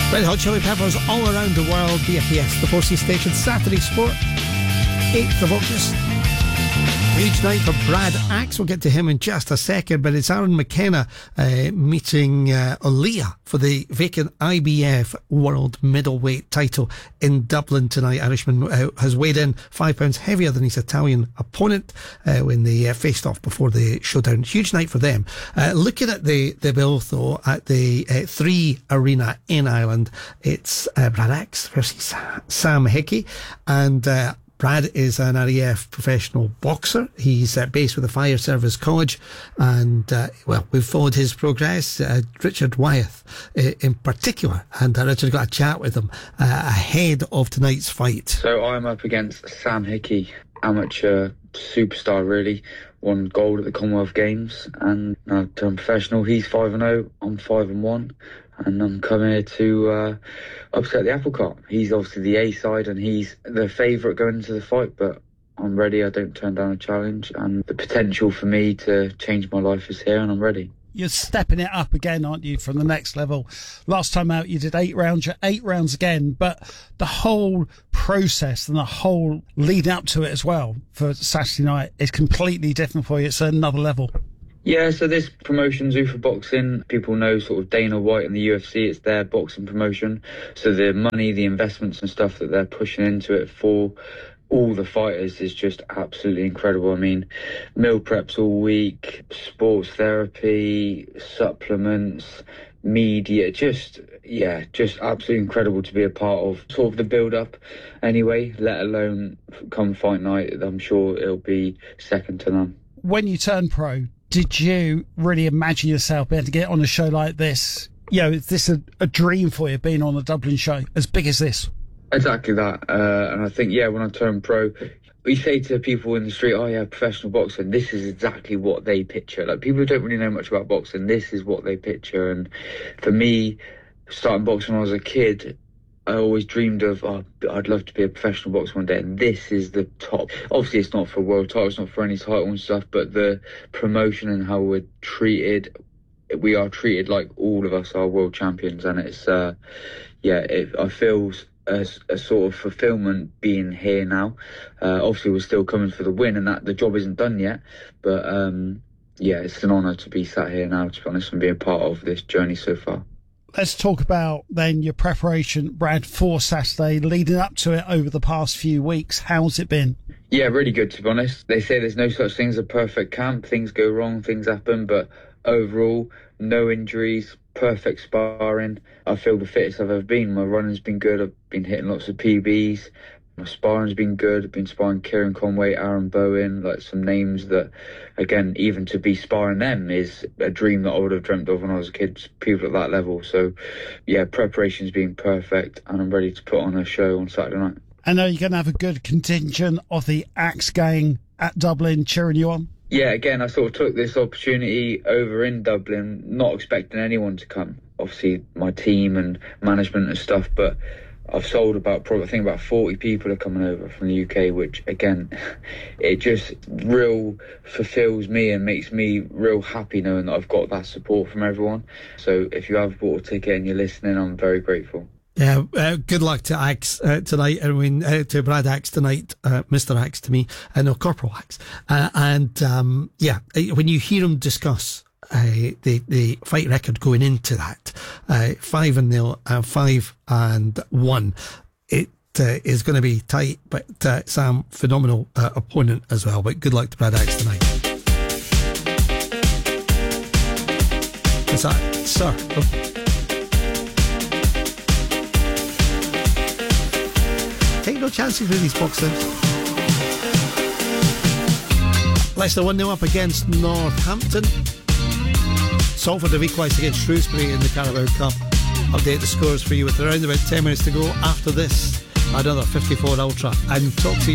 Red Hot Chili Peppers all around the world. BFES, the 4C station, Saturday Sport, 8th of August. Huge night for Brad Axe. We'll get to him in just a second, but it's Aaron McKenna meeting Aaliyah for the vacant IBF World Middleweight title in Dublin tonight. Irishman has weighed in 5 pounds heavier than his Italian opponent when they faced off before the showdown. Huge night for them. Looking at the bill, though, at the 3 Arena in Ireland, it's Brad Axe versus Sam Hickey, and Brad is an RAF professional boxer. He's based with the Fire Service College, and we've followed his progress. Richard Wyeth in particular, and Richard got a chat with him ahead of tonight's fight. So I'm up against Sam Hickey, amateur superstar really. Won gold at the Commonwealth Games, and now turned professional. He's 5-0, I'm 5-1. And I'm coming here to upset the apple cart. He's obviously the A side and he's the favourite going into the fight, but I'm ready. I don't turn down a challenge, and the potential for me to change my life is here, and I'm ready. You're stepping it up again, aren't you, from the next level? Last time out you did 8 rounds, you're 8 rounds again, but the whole process and the whole lead up to it as well for Saturday night is completely different for you. It's another level. Yeah, so this promotion, Zuffa Boxing, people know sort of Dana White and the UFC, it's their boxing promotion. So the money, the investments and stuff that they're pushing into it for all the fighters is just absolutely incredible. I mean, meal preps all week, sports therapy, supplements, media, just absolutely incredible to be a part of sort of the build-up anyway, let alone come fight night. I'm sure it'll be second to none. When you turned pro, did you really imagine yourself being able to get on a show like this? You know, is this a dream for you, being on a Dublin show as big as this? Exactly that. And I think, when I turned pro, we say to people in the street, oh yeah, professional boxing, this is exactly what they picture. Like, people who don't really know much about boxing, this is what they picture. And for me, starting boxing when I was a kid, I always dreamed of, I'd love to be a professional boxer one day, and this is the top. Obviously, it's not for a world title, it's not for any title and stuff, but the promotion and how we're treated, we are treated like all of us are world champions, and it's, I feel a sort of fulfillment being here now. Obviously, we're still coming for the win, and that the job isn't done yet, but it's an honour to be sat here now, to be honest, and be a part of this journey so far. Let's talk about then your preparation, Brad, for Saturday, leading up to it over the past few weeks. How's it been? Yeah, really good, to be honest. They say there's no such thing as a perfect camp. Things go wrong, things happen, but overall, no injuries, perfect sparring. I feel the fittest I've ever been. My running's been good. I've been hitting lots of PBs. My sparring's been good. I've been sparring Kieran Conway, Aaron Bowen, like some names that, again, even to be sparring them is a dream that I would have dreamt of when I was a kid, people at that level. So, preparation's been perfect, and I'm ready to put on a show on Saturday night. I know you're going to have a good contingent of the Axe gang at Dublin cheering you on. Yeah, again, I sort of took this opportunity over in Dublin, not expecting anyone to come. Obviously, my team and management and stuff, but I've sold about 40 people are coming over from the UK, which again, it just real fulfills me and makes me real happy knowing that I've got that support from everyone. So if you have bought a ticket and you're listening, I'm very grateful. Yeah, good luck to Axe tonight, to Brad Axe tonight, Mr. Axe to me, Corporal Axe. When you hear him discuss the fight record going into that, 5-0, 5-1. It is going to be tight, but Sam, phenomenal opponent as well. But good luck to Brad Axe tonight. What's that, sir? Take no chances with these boxers. Leicester 1-0 up against Northampton. Salford have equalised against Shrewsbury in the Carabao Cup. Update the scores for you with around about 10 minutes to go after this. Another 54 Ultra, and talk to you